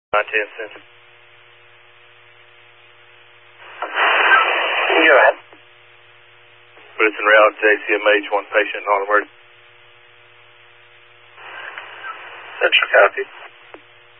910 cents. Go ahead. But it's in reality JCMH, one patient, non-emergency. Central copy.